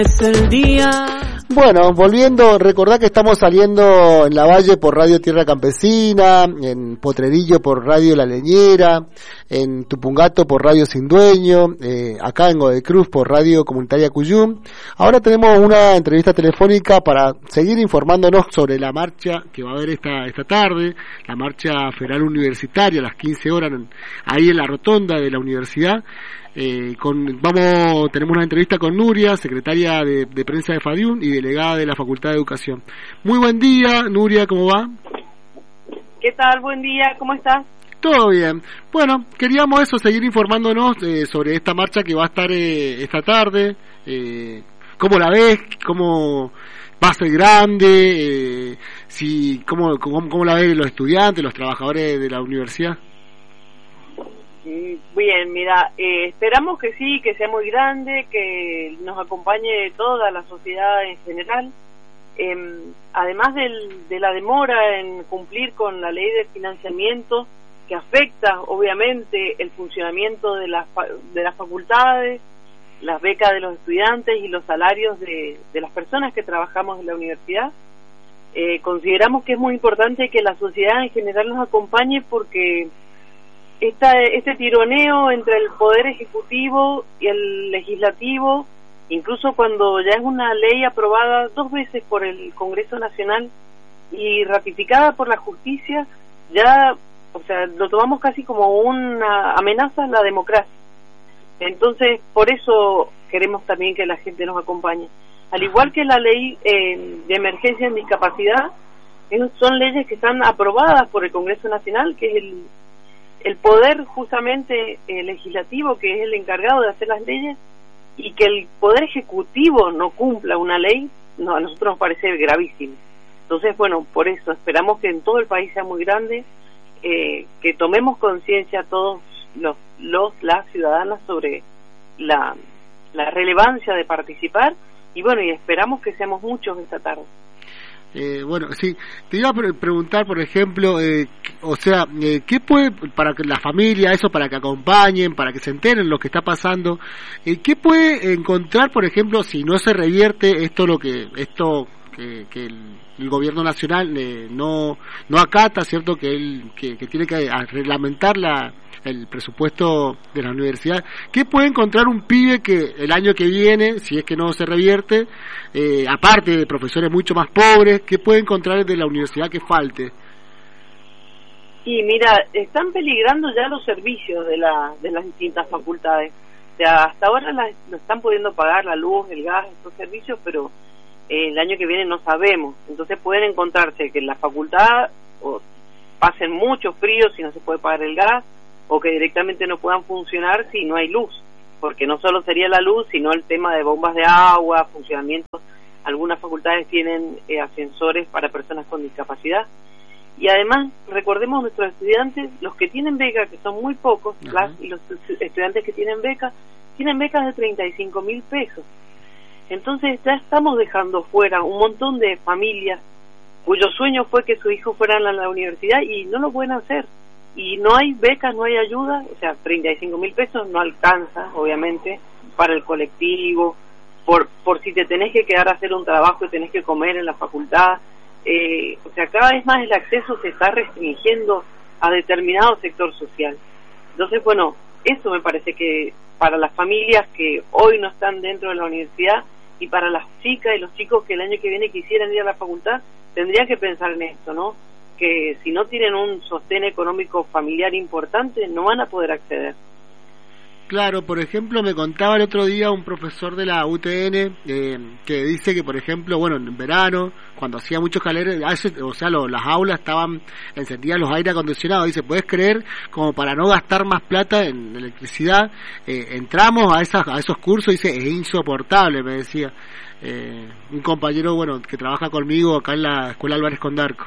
Es el día. Bueno, volviendo, recordá que estamos saliendo en La Valle por Radio Tierra Campesina, en Potrerillo por Radio La Leñera, en Tupungato por Radio Sin Dueño, acá en Godecruz por Radio Comunitaria Cuyum. Ahora tenemos una entrevista telefónica para seguir informándonos sobre la marcha que va a haber esta tarde, la marcha federal universitaria a las 15 horas, ahí en la rotonda de la universidad. Tenemos una entrevista con Nuria, secretaria de prensa de FADIUN y delegada de la Facultad de Educación. Muy buen día, Nuria, ¿cómo va? ¿Qué tal? Buen día, ¿cómo estás? Todo bien. Bueno, queríamos seguir informándonos sobre esta marcha que va a estar esta tarde. ¿Cómo la ves? ¿Cómo va a ser grande? ¿Cómo la ven los estudiantes, los trabajadores de la universidad? Bien, mira, esperamos que sí, que sea muy grande, que nos acompañe toda la sociedad en general. Además de la demora en cumplir con la ley de financiamiento, que afecta obviamente el funcionamiento de las facultades, las becas de los estudiantes y los salarios de las personas que trabajamos en la universidad, consideramos que es muy importante que la sociedad en general nos acompañe, porque este tironeo entre el Poder Ejecutivo y el Legislativo, incluso cuando ya es una ley aprobada 2 veces por el Congreso Nacional y ratificada por la justicia, ya, lo tomamos casi como una amenaza a la democracia. Entonces, por eso queremos también que la gente nos acompañe. Al igual que la ley de emergencia en discapacidad, son leyes que están aprobadas por el Congreso Nacional, que es el poder justamente legislativo, que es el encargado de hacer las leyes, y que el Poder Ejecutivo no cumpla una ley, a nosotros nos parece gravísimo. Entonces, bueno, por eso esperamos que en todo el país sea muy grande, que tomemos conciencia todos las ciudadanas sobre la relevancia de participar, y bueno, y esperamos que seamos muchos esta tarde. Bueno, sí, te iba a preguntar, por ejemplo, ¿qué puede, para que la familia, para que acompañen, para que se enteren lo que está pasando, qué puede encontrar, por ejemplo, si no se revierte que el gobierno nacional no acata, ¿cierto? Que tiene que reglamentar el presupuesto de la universidad. ¿Qué puede encontrar un pibe que el año que viene, si es que no se revierte, aparte de profesores mucho más pobres, qué puede encontrar de la universidad que falte? Y mira, están peligrando ya los servicios de las distintas facultades. O sea, hasta ahora no están pudiendo pagar la luz, el gas, estos servicios, pero el año que viene no sabemos. Entonces pueden encontrarse que en la facultad pasen mucho frío si no se puede pagar el gas, o que directamente no puedan funcionar si no hay luz, porque no solo sería la luz, sino el tema de bombas de agua, funcionamiento. Algunas facultades tienen ascensores para personas con discapacidad. Y además, recordemos, nuestros estudiantes, los que tienen beca, que son muy pocos, y los estudiantes que tienen becas de 35.000 pesos. Entonces ya estamos dejando fuera un montón de familias cuyo sueño fue que sus hijos fueran a la universidad y no lo pueden hacer. Y no hay becas, no hay ayuda, 35.000 pesos no alcanza, obviamente, para el colectivo, por si te tenés que quedar a hacer un trabajo y tenés que comer en la facultad. Cada vez más el acceso se está restringiendo a determinado sector social. Entonces, bueno, eso me parece que para las familias que hoy no están dentro de la universidad, y para las chicas y los chicos que el año que viene quisieran ir a la facultad, tendrían que pensar en esto, ¿no? Que si no tienen un sostén económico familiar importante, no van a poder acceder. Claro, por ejemplo, me contaba el otro día un profesor de la UTN que dice que, por ejemplo, en verano, cuando hacía mucho calor, las aulas estaban encendidas los aire acondicionados. Dice, ¿puedes creer? Como para no gastar más plata en electricidad, entramos a esos cursos, dice, es insoportable, me decía un compañero, que trabaja conmigo acá en la Escuela Álvarez Condarco.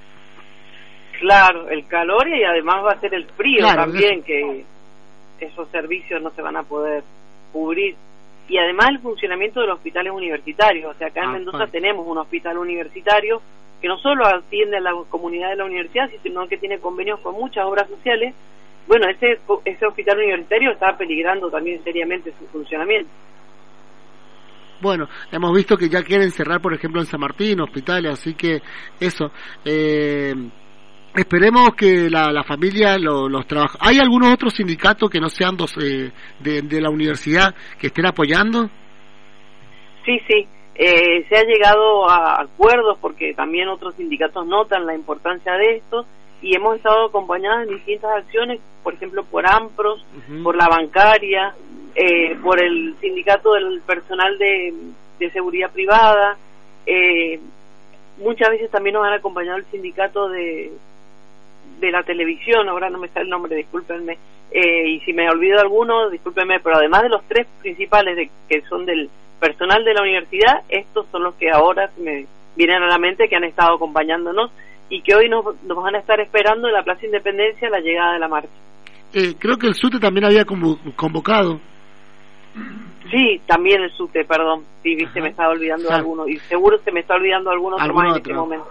Claro, el calor, y además va a ser el frío, claro, también, que esos servicios no se van a poder cubrir. Y además el funcionamiento de los hospitales universitarios. Acá en Mendoza tenemos un hospital universitario que no solo atiende a la comunidad de la universidad, sino que tiene convenios con muchas obras sociales. Bueno, ese hospital universitario está peligrando también seriamente su funcionamiento. Bueno, hemos visto que ya quieren cerrar, por ejemplo, en San Martín, hospitales, así que eso. Esperemos que la familia los trabaja. ¿Hay algunos otros sindicatos que no sean de la universidad que estén apoyando? Sí, se ha llegado a acuerdos porque también otros sindicatos notan la importancia de esto y hemos estado acompañados en distintas acciones, por ejemplo por AMPROS, por la bancaria, por el sindicato del personal de seguridad privada, muchas veces también nos han acompañado el sindicato de la televisión, ahora no me sale el nombre, discúlpenme, y si me olvido alguno, discúlpenme, pero además de los tres principales que son del personal de la universidad, estos son los que ahora me vienen a la mente, que han estado acompañándonos y que hoy nos van a estar esperando en la Plaza Independencia la llegada de la marcha. Creo que el SUTE también había convocado. Sí, también el SUTE, perdón, sí, viste, me estaba olvidando de alguno, y seguro se me está olvidando alguno otro más en este momento.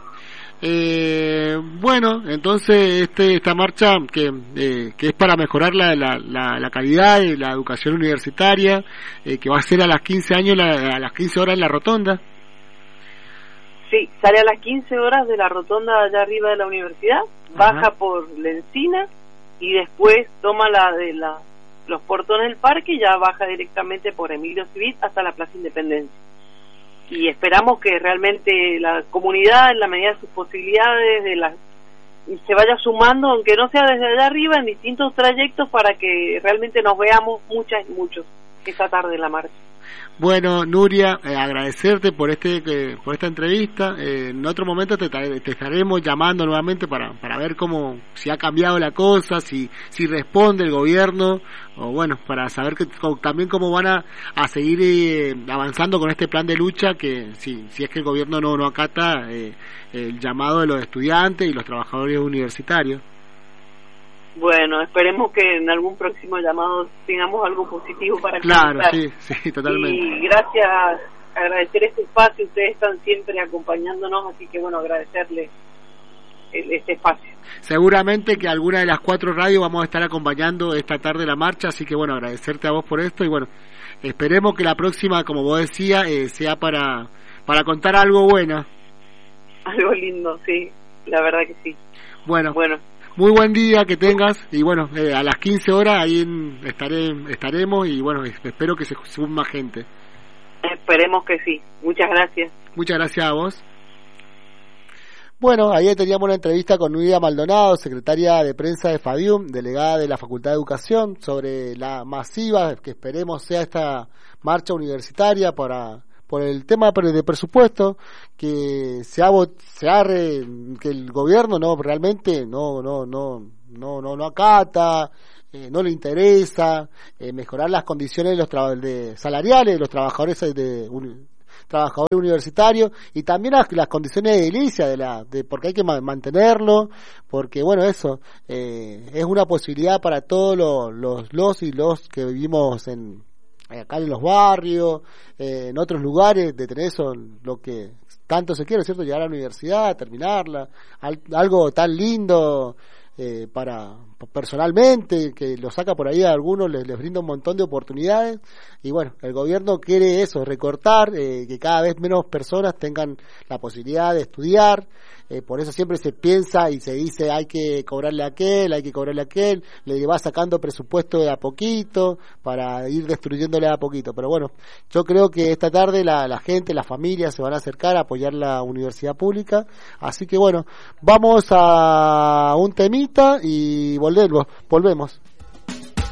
Bueno, entonces esta marcha que es para mejorar la calidad de la educación universitaria, que va a ser a las 15 horas en la rotonda. Sí, sale a las 15 horas de la rotonda allá arriba de la universidad, baja por la Encina y después toma los portones del parque y ya baja directamente por Emilio Civit hasta la Plaza Independencia. Y esperamos que realmente la comunidad, en la medida de sus posibilidades, se vaya sumando, aunque no sea desde allá arriba, en distintos trayectos para que realmente nos veamos muchas y muchos esta tarde en la marcha. Bueno, Nuria, agradecerte por esta entrevista. En otro momento te estaremos llamando nuevamente para ver si ha cambiado la cosa, si responde el gobierno, o bueno, para saber también cómo van a seguir avanzando con este plan de lucha, que si es que el gobierno no acata el llamado de los estudiantes y los trabajadores universitarios. Bueno, esperemos que en algún próximo llamado tengamos algo positivo para claro, comentar. sí, totalmente. Y gracias, agradecer este espacio, ustedes están siempre acompañándonos, así que bueno, agradecerles este espacio. Seguramente que alguna de las 4 radios vamos a estar acompañando esta tarde la marcha, así que bueno, agradecerte a vos por esto y bueno, esperemos que la próxima, como vos decías, sea para contar algo bueno. Algo lindo, sí, la verdad que sí. Bueno. Muy buen día que tengas y bueno, a las 15 horas ahí estaremos y bueno, espero que se suma gente. Esperemos que sí. Muchas gracias. Muchas gracias a vos. Bueno, ayer teníamos una entrevista con Nuria Maldonado, secretaria de prensa de FADIUM, delegada de la Facultad de Educación, sobre la masiva que esperemos sea esta marcha universitaria por el tema de presupuesto, que que el gobierno realmente no acata, no le interesa mejorar las condiciones salariales de los trabajadores universitarios y también las condiciones de edilicia porque hay que mantenerlo, porque bueno, eso es una posibilidad para todos los que vivimos acá en los barrios, en otros lugares, de tener eso, lo que tanto se quiere, ¿cierto? Llegar a la universidad, terminarla, algo tan lindo personalmente, que lo saca por ahí a algunos, les brinda un montón de oportunidades, y bueno, el gobierno quiere eso, recortar, que cada vez menos personas tengan la posibilidad de estudiar, por eso siempre se piensa y se dice hay que cobrarle a aquel, le va sacando presupuesto de a poquito, para ir destruyéndole a poquito, pero bueno, yo creo que esta tarde la gente, las familias se van a acercar a apoyar la universidad pública, así que bueno, vamos a un temita y volvemos.